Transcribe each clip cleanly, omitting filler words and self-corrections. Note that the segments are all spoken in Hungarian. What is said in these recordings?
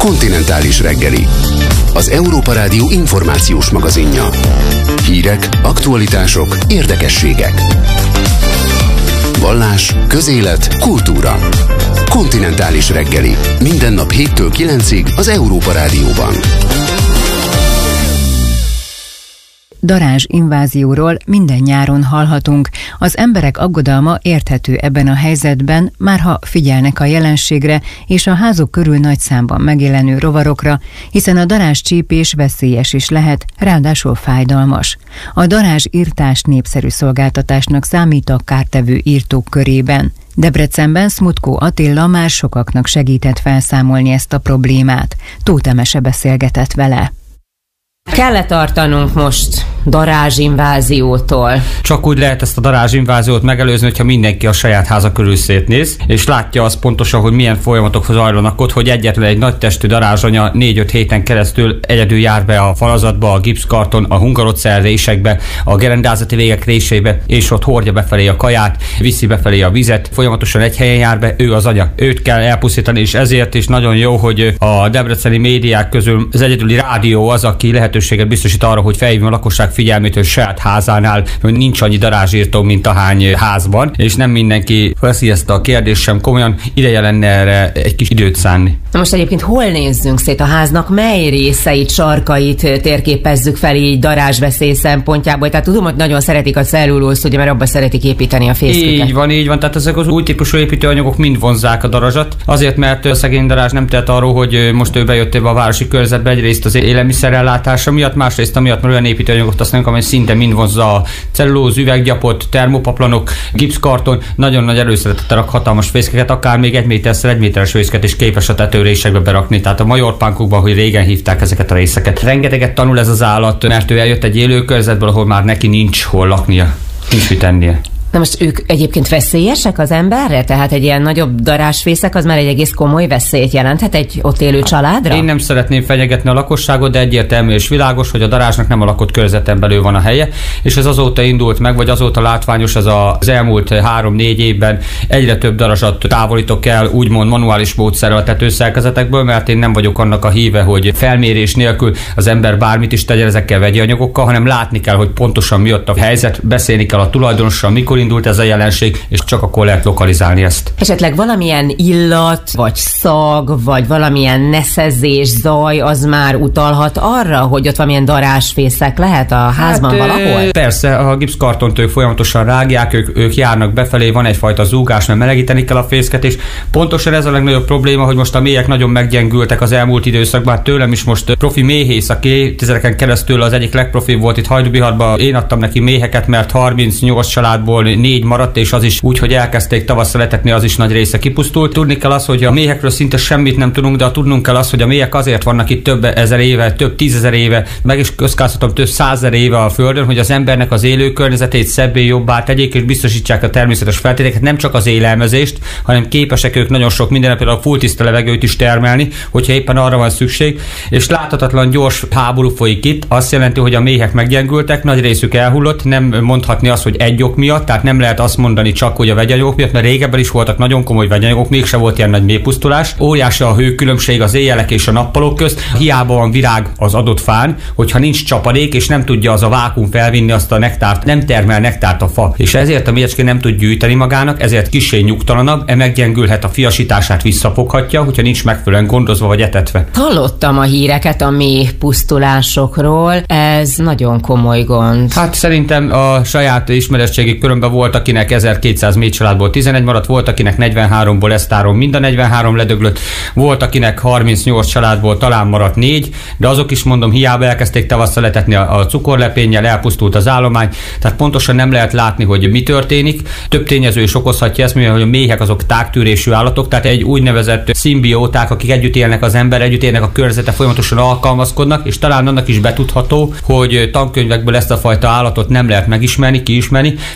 Kontinentális reggeli. Az Európa Rádió információs magazinja. Hírek, aktualitások, érdekességek. Vallás, közélet, kultúra. Kontinentális reggeli. Minden nap 7-től 9-ig az Európa Rádióban. Darázs invázióról minden nyáron hallhatunk. Az emberek aggodalma érthető ebben a helyzetben, már ha figyelnek a jelenségre és a házuk körül nagy számban megjelenő rovarokra, hiszen a darázscsípés veszélyes is lehet, ráadásul fájdalmas. A darázsirtás népszerű szolgáltatásnak számít a kártevő írtók körében. Debrecenben Smutko Attila már sokaknak segített felszámolni ezt a problémát. Tóth Emese beszélgetett vele. Kell-e tartanunk most darázsinváziótól? Csak úgy lehet ezt a darázsinváziót megelőzni, hogyha mindenki a saját háza körül szétnéz, és látja azt pontosan, hogy milyen folyamatok zajlanak ott, hogy egyetlen egy nagy testű darázsanya 4-5 héten keresztül egyedül jár be a falazatba, a gipszkarton, a hungarocell résekbe, a gerendázati végek réseibe, és ott hordja befelé a kaját, viszi befelé a vizet, folyamatosan egy helyen jár be, ő az anya. Őt kell elpusztítani, és ezért is nagyon jó, hogy a debreceni médiák közül az egyedüli rádió az, aki lehetőséget biztosít arra, hogy felhívja a lakosság figyelmét, hogy saját házánál hogy nincs annyi darázsírtó, mint ahány házban, és nem mindenki veszi ezt a kérdést sem komolyan, ideje lenne erre egy kis időt szánni. Na most egyébként hol nézzünk szét a háznak, mely részeit, sarkait térképezzük fel így darázsveszély szempontjából? Tehát tudom, hogy nagyon szeretik a cellulózt, ugye, mert abban szeretik építeni a fészküket. Így van, tehát ezek az új típusú építőanyagok mind vonzzák a darazsat, azért, mert a szegény darázs nem tehet arról, hogy most ő bejött a városi körzetbe, egyrészt az élelmiszerellátása miatt, másrészt amiatt, mert olyan építőanyagot használunk, amely szinte mind vonzza a cellulóz, üveggyapot, termopaplanok, gipszkarton, nagyon nagy előszeretettel rak hatalmas fészkeket, akár még 1 méterszer 1 méteres fészket is képes a tetőrésekbe berakni, tehát a majorpánkokban, hogy régen hívták ezeket a részeket. Rengeteget tanul ez az állat, mert ő eljött egy élő körzetből, ahol már neki nincs hol laknia, nincs mit tennie. Na most ők egyébként veszélyesek az emberre? Tehát egy ilyen nagyobb darázsfészek az már egy egész komoly veszélyt jelenthet egy ott élő családra? Én nem szeretném fenyegetni a lakosságot, de egyértelmű és világos, hogy a darázsnak nem a lakott körzeten belül van a helye, és ez azóta indult meg, vagy azóta látványos az elmúlt 3-4 évben egyre több darazsat távolítok el, úgymond manuális módszerrel a tetőszerkezetekből, mert én nem vagyok annak a híve, hogy felmérés nélkül az ember bármit is tegyen ezekkel vegyi anyagokkal, hanem látni kell, hogy pontosan mi ott a helyzet, beszélni kell a tulajdonossal, mikor indult ez a jelenség, és csak akkor lehet lokalizálni ezt. Esetleg valamilyen illat, vagy szag, vagy valamilyen neszezés, zaj, az már utalhat arra, hogy ott valamilyen darázsfészek lehet a házban valahol? Persze, a gipszkartont ők folyamatosan rágják, ők járnak befelé, van egyfajta zúgás, mert melegíteni kell a fészket, és pontosan ez a legnagyobb probléma, hogy most a méhek nagyon meggyengültek az elmúlt időszakban, tőlem is most profi méhész, aki évtizedeken keresztül az egyik legprofibb volt itt Hajdúbiharban, én adtam neki méheket, mert 38 családból 4 maradt, és az is úgy, hogy elkezdték tavasszal etetni, az is nagy része kipusztult. Tudni kell az, hogy a méhekről szinte semmit nem tudunk, de tudnunk kell az, hogy a méhek azért vannak itt több ezer éve, több 10 000 éve, meg is közkáztatom több 100 000 éve a Földön, hogy az embernek az élő környezetét szebbé, jobbá tegyék, és biztosítsák a természetes feltételeket, nem csak az élelmezést, hanem képesek ők nagyon sok minden, például a fulltiszta levegőt is termelni, hogyha éppen arra van szükség, és láthatatlan gyors háború folyik itt, azt jelenti, hogy a méhek meggyengültek, nagy részük elhullott, nem mondhatni azt, hogy egy ok miatt, tehát nem lehet azt mondani csak, hogy a vegyanyagok miatt, mert régebben is voltak nagyon komoly vegyanyagok, mégse volt ilyen nagy mélypusztulás. Óriási a hőkülönbség az éjjelek és a nappalok közt. Hiába van virág az adott fán, hogyha nincs csapadék és nem tudja az a vákuum felvinni azt a nektárt, nem termel nektárt a fa. És ezért a méhecske nem tud gyűjteni magának, ezért kissé nyugtalanabb, meggyengülhet, a fiasítását visszafoghatja, hogyha nincs megfelelően gondozva vagy etetve. Hallottam a híreket a méhpusztulásokról, ez nagyon komoly gond. Hát szerintem a saját ismeretségi körömben volt, akinek 1200 méh családból 11 maradt, volt, akinek 43-ból esztáron mind a 43 ledöglött, volt, akinek 38 családból talán maradt 4, de azok is mondom, hiába elkezdték tavasszal etetni a cukorlepénnyel, elpusztult az állomány, tehát pontosan nem lehet látni, hogy mi történik. Több tényező is okozhatja ezt, mivel hogy a méhek azok tágtűrésű állatok, tehát egy úgynevezett szimbióták, akik együtt élnek az ember, együtt élnek a körzete, folyamatosan alkalmazkodnak, és talán annak is betudható, hogy tankönyvekből ezt a fajta állatot nem lehet megismerni, kiismerni, csak rendkívül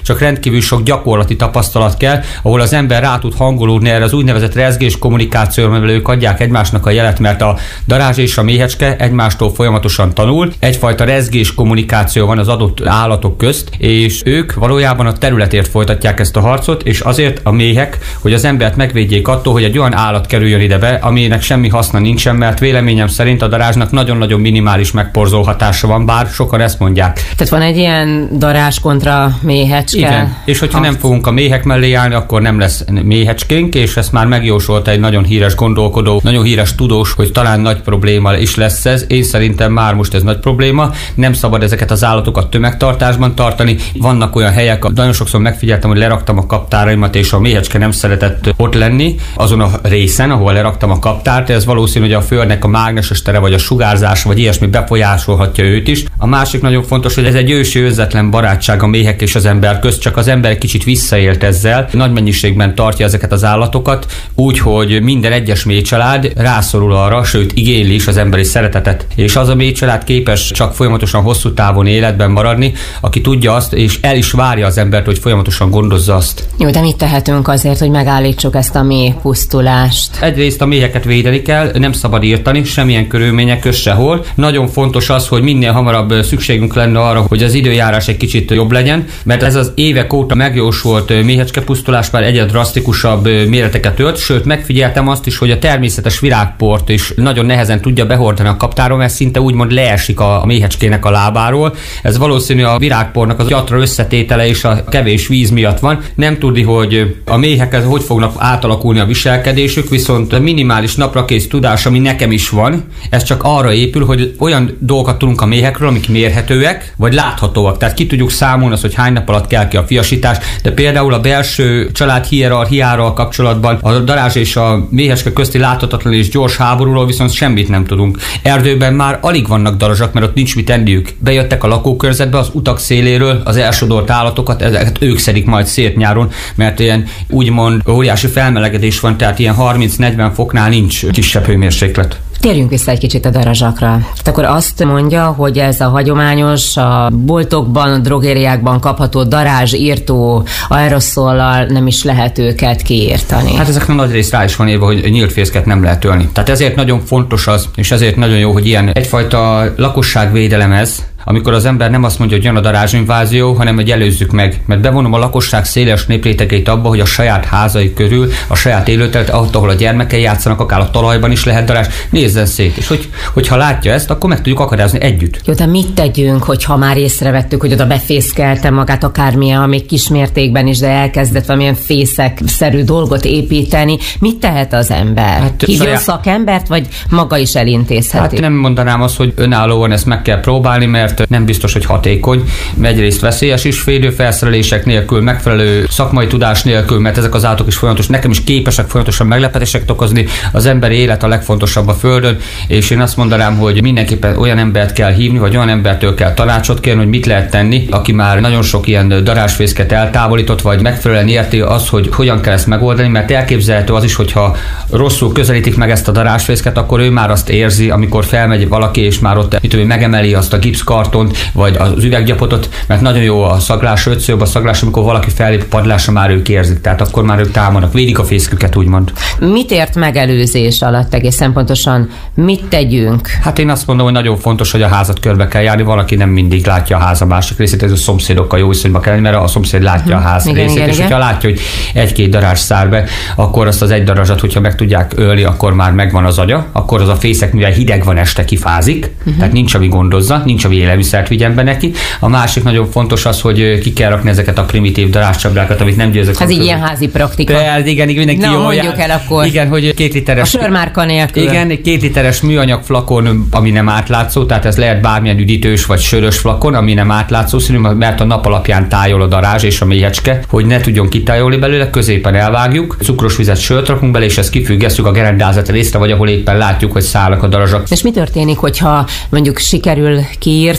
rendkívül sok gyakorlati tapasztalat kell, ahol az ember rá tud hangolódni erre az úgynevezett rezgés kommunikációra, mivel ők adják egymásnak a jelet, mert a darázs és a méhecske egymástól folyamatosan tanul. Egyfajta rezgés kommunikáció van az adott állatok közt, és ők valójában a területért folytatják ezt a harcot, és azért a méhek, hogy az embert megvédjék attól, hogy egy olyan állat kerüljön ide be, aminek semmi haszna nincsen, mert véleményem szerint a darázsnak nagyon-nagyon minimális megporzó hatása van, bár sokan ezt mondják. Tehát van egy ilyen darázs kontra méhecske. Igen, és hogyha nem fogunk a méhek mellé állni, akkor nem lesz méhecskénk, és ezt már megjósolta egy nagyon híres gondolkodó, nagyon híres tudós, hogy talán nagy probléma is lesz ez. Én szerintem már most ez nagy probléma. Nem szabad ezeket az állatokat tömegtartásban tartani. Vannak olyan helyek, nagyon sokszor megfigyeltem, hogy leraktam a kaptáraimat, és a méhecske nem szeretett ott lenni azon a részen, ahol leraktam a kaptárt. Ez valószínű, hogy a földnek a mágneses tere, vagy a sugárzás, vagy ilyesmi befolyásolhatja őt is. A másik nagyon fontos, hogy ez egy ősi önzetlen barátság a méhek és az ember közt, csak az ember egy kicsit visszaélt ezzel. Nagy mennyiségben tartja ezeket az állatokat, úgyhogy minden egyes méhcsalád rászorul arra, sőt igényli is az emberi szeretetet. És az a méhcsalád képes csak folyamatosan hosszú távon életben maradni, aki tudja azt, és el is várja az embert, hogy folyamatosan gondozza azt. Jó, de mit tehetünk azért, hogy megállítsuk ezt a méhpusztulást? Egyrészt a méheket védeni kell, nem szabad írtani, semmilyen körülmények közt sehol. Nagyon fontos az, hogy minél hamarabb szükségünk lenne arra, hogy az időjárás egy kicsit jobb legyen, mert ez az évek óta megjósolt méhecskepusztulás már egyre drasztikusabb méreteket ölt, sőt megfigyeltem azt is, hogy a természetes virágport is nagyon nehezen tudja behordani a kaptáron, mert szinte úgymond leesik a méhecskének a lábáról. Ez valószínű a virágpornak az gyatra összetétele és a kevés víz miatt van. Nem tudni, hogy a méhek hogy fognak átalakulni a viselkedésük, viszont minimális naprakész tudás, ami nekem is van, ez csak arra épül, hogy olyan dolgokat tudunk a méhekről, amik mérhetőek, vagy láthatóak. Tehát ki tudjuk számolni azt, hogy hány nap alatt kell ki a fiasítás, de például a belső család hierarchiáról kapcsolatban a darázs és a méhecske közti láthatatlan és gyors háborúról viszont semmit nem tudunk. Erdőben már alig vannak darazsak, mert ott nincs mit enniük. Bejöttek a lakókörzetbe az utak széléről az elsodort állatokat, ezeket ők szedik majd szét nyáron, mert ilyen úgymond óriási felmelegedés van, tehát ilyen 30-40 foknál nincs kisebb hőmérséklet. Térjünk vissza egy kicsit a darazsakra. Tehát akkor azt mondja, hogy ez a hagyományos, a boltokban, a drogériákban kapható darázsírtó aeroszóllal nem is lehet őket kiírtani. Hát ezeknek nagy rész rá is van írva, hogy nyílt fészket nem lehet ölni. Tehát ezért nagyon fontos az, és ezért nagyon jó, hogy ilyen egyfajta lakosságvédelem ez, amikor az ember nem azt mondja, hogy jön a darázsinvázió, hanem hogy előzzük meg. Mert bevonom a lakosság széles néprétegeit abba, hogy a saját házai körül, a saját élőterület, ahol a gyermekei játszanak, akár a talajban is lehet darázs, nézzen szét. És hogyha látja ezt, akkor meg tudjuk akadályozni együtt. Jó, de mit tegyünk, hogyha már észrevettük, hogy oda befészkelte magát akármilyen, még kismértékben is, de elkezdett valamilyen fészekszerű dolgot építeni. Mit tehet az ember? Hát, hívjon szakembert, vagy maga is elintézheti? Hát nem mondanám azt, hogy önállóan ezt meg kell próbálni, mert nem biztos, hogy hatékony, egyrészt veszélyes is, védőfelszerelések nélkül, megfelelő szakmai tudás nélkül, mert ezek az állatok is folyamatos, nekem is képesek folyamatosan meglepetéseket okozni, az emberi élet a legfontosabb a Földön, és én azt mondanám, hogy mindenképpen olyan embert kell hívni, vagy olyan embertől kell tanácsot kérni, hogy mit lehet tenni, aki már nagyon sok ilyen darázsfészket eltávolított, vagy megfelelően érti az, hogy hogyan kell ezt megoldani, mert elképzelhető az is, hogyha rosszul közelítik meg ezt a darázsfészket, akkor ő már azt érzi, amikor felmegy valaki, és már ott megemeli azt a gipszkart, vagy az üveggyapotot, mert nagyon jó a szaglás, ötszőbb a szaglás, amikor valaki fellép a padlásra, már ők érzik, tehát akkor már ők támadnak, védik a fészküket, úgymond. Mit ért megelőzés alatt egészen pontosan? Mit tegyünk? Hát én azt mondom, hogy nagyon fontos, hogy a házat körbe kell járni, valaki nem mindig látja a háza másik részét, ez a szomszédokkal jó viszonyba kell lenni, mert a szomszéd látja a ház részét, és hogyha látja, hogy egy-két darázs szár be, akkor azt az egy darazsat, hogyha meg tudják ölni, akkor már megvan az agya, akkor az a fészek, mivel hideg van este, kifázik, tehát nincs, ami gondozza, nincs, ami élelmiszert vigyen be neki. A másik nagyon fontos az, hogy ki kell rakni ezeket a primitív darázscsapdákat, amit nem győzök. Ez így ilyen házi praktika. Igen, mindenki jól mondjuk el akkor. Igen, hogy 2 literes. A sörmárka nélkül. Igen, 2 literes műanyag flakon, ami nem átlátszó, tehát ez lehet bármilyen üdítős vagy sörös flakon, ami nem átlátszó színű, mert a nap alapján tájol a darázs és a méhecske, hogy ne tudjon kitájolni belőle, középen elvágjuk, cukros vizet, sört rakunk bele, és ezt kifüggesszük a gerendázat részre, vagy ahol éppen látjuk, hogy szállnak a darazsak. És mi történik, hogyha mondjuk sikerül kiírtani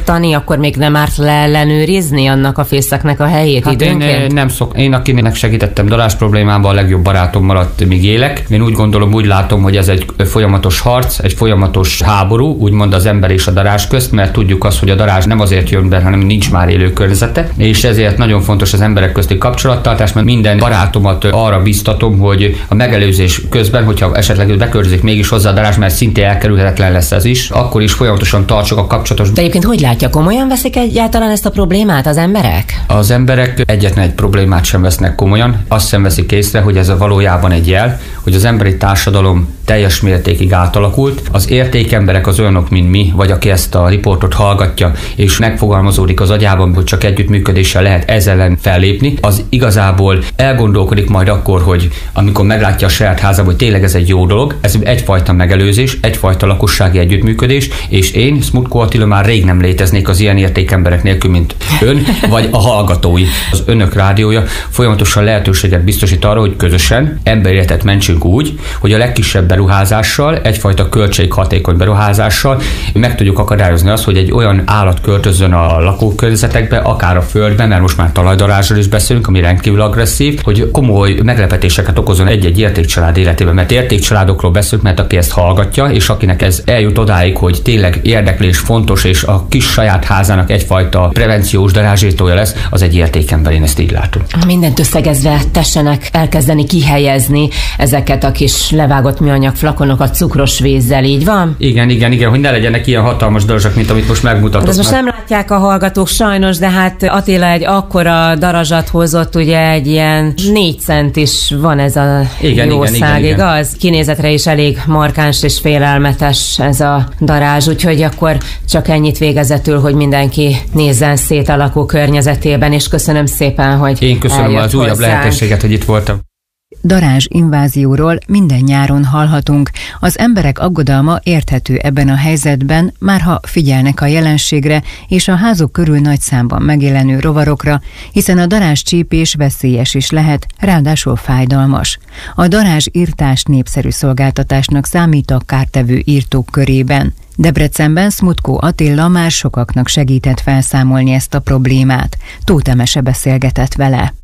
írtani, akkor még nem árt leellenőrizni annak a fészeknek a helyét időnként? Én akinek segítettem darázs problémában, a legjobb barátom maradt, míg élek. Én úgy gondolom, úgy látom, hogy ez egy folyamatos harc, egy folyamatos háború, úgymond az ember és a darázs közt, mert tudjuk azt, hogy a darázs nem azért jön be, hanem nincs már élő környezete, és ezért nagyon fontos az emberek közti kapcsolattartás, mert minden barátomat arra biztatom, hogy a megelőzés közben, hogyha esetleg bekörzik mégis hozzá a darázs, mert szintén elkerülhetetlen lesz ez is, akkor is folyamatosan tartsuk a kapcsolatos. De egyébként hogy látja, komolyan veszik egyáltalán ezt a problémát az emberek? Az emberek egyetlen egy problémát sem vesznek komolyan, azt sem veszik észre, hogy ez valójában egy jel, hogy az emberi társadalom teljes mértékig átalakult. Az értékemberek az olyanok, mint mi, vagy aki ezt a riportot hallgatja, és megfogalmazódik az agyában, hogy csak együttműködéssel lehet ezzel ellen fellépni, az igazából elgondolkodik majd akkor, hogy amikor meglátja a saját házában, hogy tényleg ez egy jó dolog, ez egyfajta megelőzés, egyfajta lakossági együttműködés, és én, Smutko Attila, már rég nem léteznék az ilyen értékemberek nélkül, mint ön, vagy a hallgatói. Az önök rádiója folyamatosan lehetőséget biztosít arra, hogy közösen emberéletet mentsünk úgy, hogy a legkisebb beruházással, egyfajta költséghatékony beruházással meg tudjuk akadályozni azt, hogy egy olyan állat költözzön a lakókörnyezetekbe, akár a földbe, mert most már talajdarázsról is beszélünk, ami rendkívül agresszív, hogy komoly meglepetéseket okozon egy-egy értékcsalád életében, mert értékcsaládokról beszélünk, mert aki ezt hallgatja, és akinek ez eljut odáig, hogy tényleg érdeklés fontos, és a kis saját házának egyfajta prevenciós darázsítója lesz, az egy értékember, én ezt így látom. Mindent összegezve tessenek elkezdeni kihelyezni ezeket a kis levágott műanyag flakonokat cukros vízzel, így van? Igen, hogy ne legyenek ilyen hatalmas darazsak, mint amit most megmutatok. Ez most nem látják a hallgatók sajnos, de hát Attila egy akkora darazsat hozott, ugye egy ilyen 4 cent is van ez a jószág, igaz? Kinézetre is elég markáns és félelmetes ez a darázs, úgyhogy akkor csak ennyit végezetül, hogy mindenki nézzen szét a lakókörnyezetében, és köszönöm szépen, hogy én köszönöm az újabb lehetőséget, hogy itt voltam. Darázs invázióról minden nyáron hallhatunk. Az emberek aggodalma érthető ebben a helyzetben, már ha figyelnek a jelenségre és a házuk körül nagy számban megjelenő rovarokra, hiszen a darázscsípés veszélyes is lehet, ráadásul fájdalmas. A darázsirtás népszerű szolgáltatásnak számít a kártevő írtók körében. Debrecenben Smutko Attila már sokaknak segített felszámolni ezt a problémát. Tóth Emese beszélgetett vele.